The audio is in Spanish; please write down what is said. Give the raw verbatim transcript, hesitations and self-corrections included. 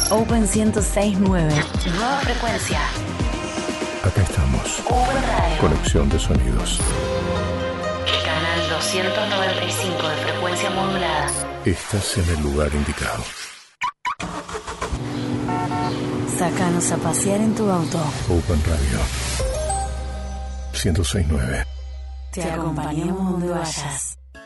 Open ciento seis punto nueve. Nueva frecuencia. Acá estamos. Open Radio. Conexión de sonidos. Canal doscientos noventa y cinco de frecuencia modulada. Estás en el lugar indicado. Sácanos a pasear en tu auto. Open Radio ciento seis punto nueve. Te acompañamos donde vayas.